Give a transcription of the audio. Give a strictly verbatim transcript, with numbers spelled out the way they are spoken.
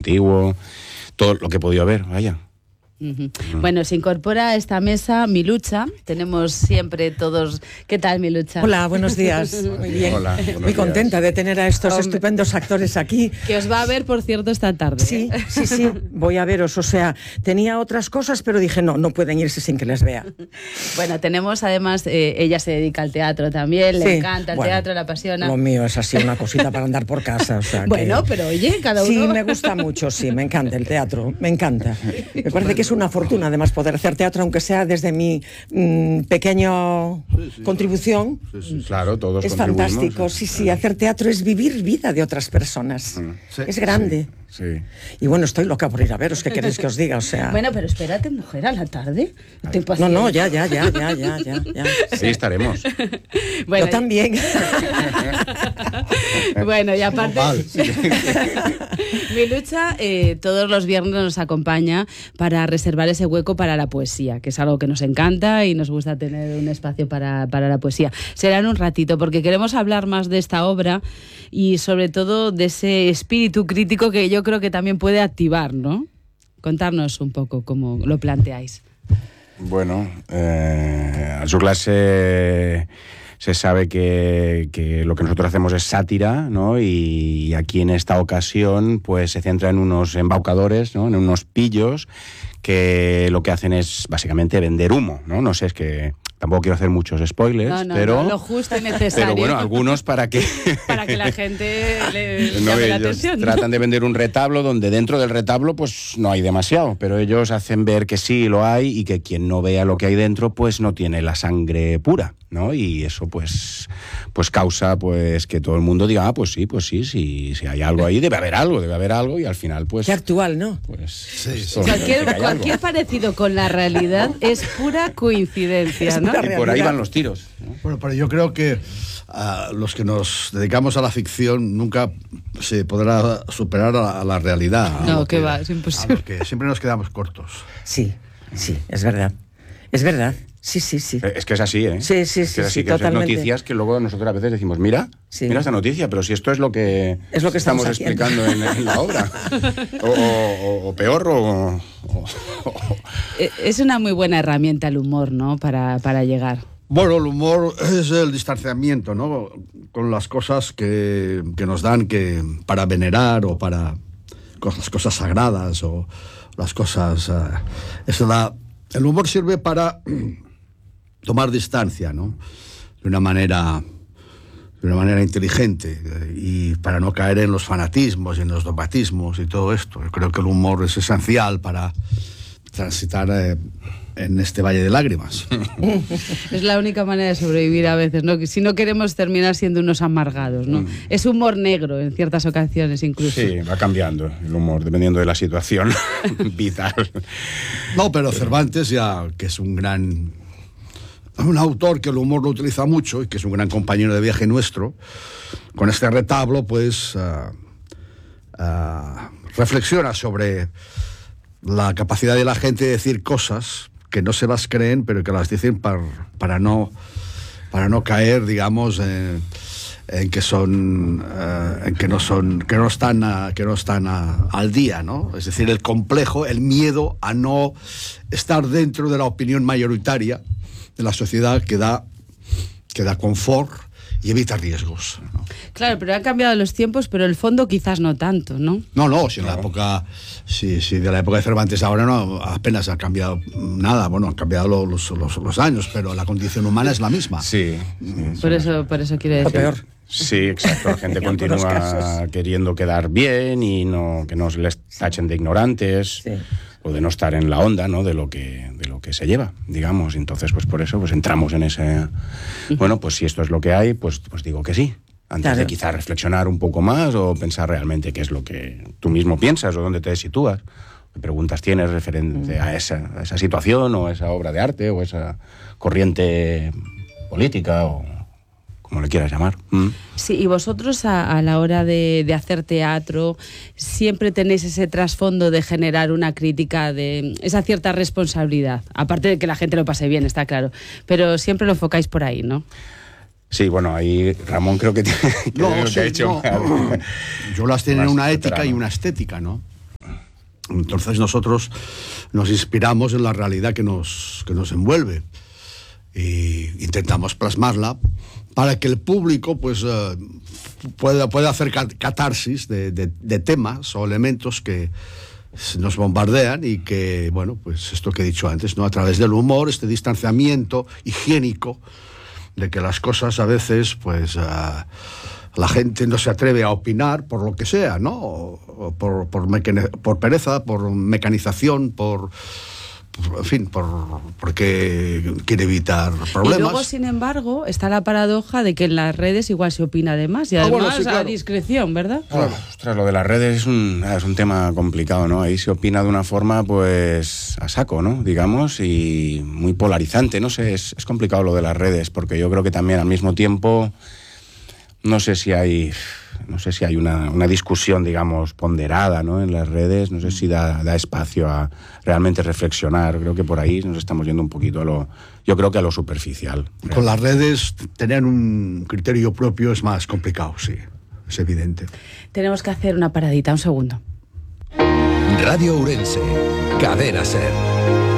antiguo, todo lo que he podido ver, vaya. Uh-huh. Mm. Bueno, se incorpora a esta mesa Milucha. Tenemos siempre todos... ¿Qué tal, Milucha? Hola, buenos días. Muy bien. Hola, muy contenta días. de tener a estos Hombre. estupendos actores aquí. Que os va a ver, por cierto, esta tarde. Sí, sí, sí, voy a veros. O sea, tenía otras cosas, pero dije, no, no pueden irse sin que les vea. Bueno, tenemos además, eh, ella se dedica al teatro también, sí. le encanta el bueno, teatro, le apasiona. Lo mío es así, una cosita para andar por casa. O sea, bueno, que... pero oye, cada uno... Sí, me gusta mucho, sí, me encanta el teatro, me encanta. Me parece que es una fortuna, además, poder hacer teatro, aunque sea desde mi mmm, pequeña sí, sí, contribución. Sí, sí, claro, todos es fantástico, sí, sí, hacer teatro es vivir vida de otras personas. Sí, es grande. Sí, sí. Y bueno, estoy loca por ir a veros, ¿qué queréis que os diga? O sea... Bueno, pero espérate, mujer, a la tarde. No, no, ya, ya, ya, ya, ya, ya, ya. Sí, estaremos. Bueno, yo también. Bueno, y aparte... Milucha eh, todos los viernes nos acompaña para reservar ese hueco para la poesía, que es algo que nos encanta y nos gusta tener un espacio para, para la poesía. Será en un ratito, porque queremos hablar más de esta obra y sobre todo de ese espíritu crítico que yo creo que también puede activar, ¿no? Contarnos un poco cómo lo planteáis. Bueno, eh, a su clase... Se sabe que, que lo que nosotros hacemos es sátira, ¿no? Y aquí en esta ocasión pues se centra en unos embaucadores, ¿no? En unos pillos que lo que hacen es básicamente vender humo, ¿no? No sé, es que tampoco quiero hacer muchos spoilers, no, no, pero... No, lo justo y necesario. Pero bueno, algunos para que... para que la gente le no, llame la ellos atención. Tratan de vender un retablo donde dentro del retablo pues no hay demasiado, pero ellos hacen ver que sí lo hay y que quien no vea lo que hay dentro pues no tiene la sangre pura, ¿no? Y eso pues pues causa pues que todo el mundo diga, ah, pues sí, pues sí, sí, si hay algo ahí, debe haber algo, debe haber algo, y al final pues... Qué actual, ¿no? Pues, sí, pues, sí. Cualquier, cualquier parecido con la realidad es pura coincidencia, ¿no? Y por ahí van los tiros, ¿no? Bueno, pero yo creo que uh, los que nos dedicamos a la ficción nunca se podrá superar a, a la realidad. No, que que va, es imposible. Que siempre nos quedamos cortos. Sí, sí, es verdad. Es verdad. Sí, sí, sí. Es que es así, ¿eh? Sí, sí, es sí, que es así, sí, que totalmente. Son noticias que luego nosotros a veces decimos, mira, sí. mira esta noticia, pero si esto es lo que, es lo que estamos, estamos explicando en, en la obra. O, o, o peor, o, o, o... Es una muy buena herramienta el humor, ¿no? Para, para llegar. Bueno, el humor es el distanciamiento, ¿no? Con las cosas que, que nos dan que para venerar o para las cosas sagradas o las cosas... Uh, es la, el humor sirve para tomar distancia, ¿no? De una manera, de una manera inteligente y para no caer en los fanatismos y en los dogmatismos y todo esto. Yo creo que el humor es esencial para transitar... Eh, en este valle de lágrimas. Es la única manera de sobrevivir a veces, ¿no? Si no queremos terminar siendo unos amargados, ¿no? Mm. Es humor negro en ciertas ocasiones incluso. Sí, va cambiando el humor dependiendo de la situación vital. No, pero Cervantes ya, que es un gran... un autor que el humor lo utiliza mucho y que es un gran compañero de viaje nuestro, con este retablo, pues, uh, uh, reflexiona sobre la capacidad de la gente de decir cosas que no se las creen, pero que las dicen para, para, no, para no caer, digamos, en, en que son, uh, en que no son, que no están, a, que no están a, al día, ¿no? Es decir, el complejo, el miedo a no estar dentro de la opinión mayoritaria de la sociedad que da, que da confort y evita riesgos, ¿no? Claro, pero han cambiado los tiempos, pero el fondo quizás no tanto, ¿no? No, no, si en la época, si, si de la época de Cervantes ahora no, apenas ha cambiado nada. Bueno, han cambiado los, los, los años, pero la condición humana es la misma. Sí. sí por eso, por eso quiere decir. O peor. Sí, exacto. La gente continúa queriendo quedar bien y no que no se les tachen de ignorantes. Sí. O de no estar en la onda, ¿no? de lo que de lo que se lleva, digamos. Entonces, pues por eso pues entramos en ese... Bueno, pues si esto es lo que hay, pues, pues digo que sí. Antes claro. de quizá reflexionar un poco más o pensar realmente qué es lo que tú mismo piensas o dónde te sitúas. ¿Qué preguntas tienes referente a esa, a esa situación o a esa obra de arte o a esa corriente política o... como le quieras llamar. Mm. Sí, y vosotros a, a la hora de, de hacer teatro siempre tenéis ese trasfondo de generar una crítica, de esa cierta responsabilidad, aparte de que la gente lo pase bien, está claro, pero siempre lo enfocáis por ahí, ¿no? Sí, bueno, ahí Ramón creo que tiene que no, lo sí, que ha hecho. No. Yo las tienen Más una ética veterano. Y una estética, ¿no? Entonces nosotros nos inspiramos en la realidad que nos, que nos envuelve e intentamos plasmarla para que el público pues uh, pueda, pueda hacer catarsis de, de, de temas o elementos que nos bombardean y que, bueno, pues esto que he dicho antes, ¿no? A través del humor, este distanciamiento higiénico de que las cosas a veces, pues, uh, la gente no se atreve a opinar por lo que sea, ¿no? O, o por, por, mecane- por pereza, por mecanización, por... en fin, por, porque quiere evitar problemas. Y luego, sin embargo, está la paradoja de que en las redes igual se opina de más y además ah, bueno, sí, claro. a discreción, ¿verdad? Claro. Ostras, lo de las redes es un, es un tema complicado, ¿no? Ahí se opina de una forma, pues, a saco, ¿no? Digamos, y muy polarizante, no sé, es, es complicado lo de las redes, porque yo creo que también al mismo tiempo, no sé si hay... No sé si hay una, una discusión, digamos, ponderada, ¿no? En las redes, no sé si da, da espacio a realmente reflexionar. Creo que por ahí nos estamos yendo un poquito a lo, yo creo que a lo superficial. Realmente. Con las redes, tener un criterio propio es más complicado, sí, es evidente. Tenemos que hacer una paradita, un segundo. Radio Ourense, Cadena Ser.